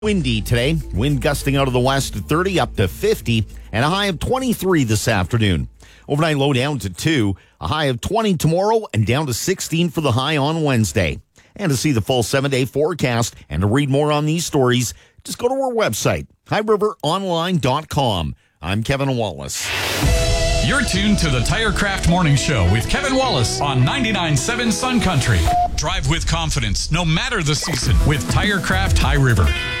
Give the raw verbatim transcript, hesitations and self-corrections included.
Windy today, wind gusting out of the west at thirty up to fifty, and a high of twenty-three this afternoon. Overnight low down to two, a high of twenty tomorrow, and down to sixteen for the high on Wednesday. And to see the full seven-day forecast and to read more on these stories, just go to our website, high river online dot com. I'm Kevin Wallace. You're tuned to the TireCraft Morning Show with Kevin Wallace on ninety-nine point seven Sun Country. Drive with confidence, no matter the season, with TireCraft High River.